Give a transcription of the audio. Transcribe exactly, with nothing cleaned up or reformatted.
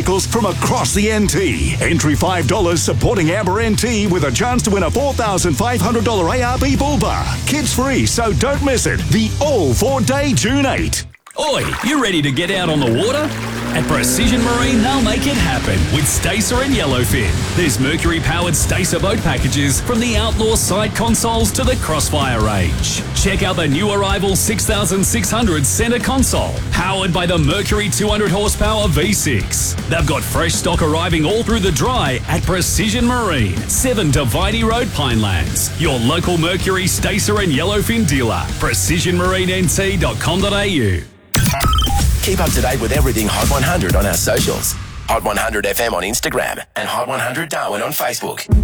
vehicles from across the N T. Entry five dollars supporting Amber N T with a chance to win a four thousand five hundred dollars A R B bull bar. Kids free, so don't miss it. The All four Day June eighth. Oi, you ready to get out on the water? At Precision Marine, they'll make it happen with Stacer and Yellowfin. There's Mercury-powered Stacer boat packages from the outlaw side consoles to the Crossfire range. Check out the new arrival six thousand six hundred centre console, powered by the Mercury two hundred horsepower V six. They've got fresh stock arriving all through the dry at Precision Marine, seven Dividey Road, Pinelands. Your local Mercury, Stacer and Yellowfin dealer. precision marine n t dot com dot a u. Keep up to date with everything Hot one hundred on our socials. Hot one hundred F M on Instagram and Hot one hundred Darwin on Facebook.